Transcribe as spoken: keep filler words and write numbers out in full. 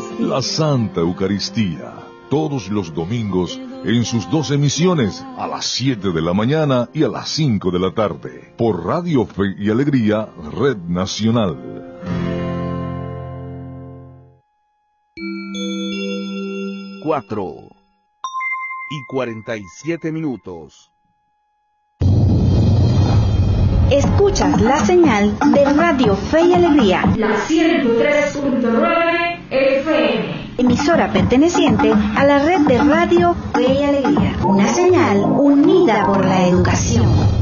La Santa Eucaristía, todos los domingos en sus dos emisiones, a las siete de la mañana y a las cinco de la tarde, por Radio Fe y Alegría, Red Nacional. Cuatro y cuarenta y siete minutos. Escuchas la señal de Radio Fe y Alegría, la ciento tres punto nueve F M, emisora perteneciente a la red de Radio Fe y Alegría, una señal unida por la educación.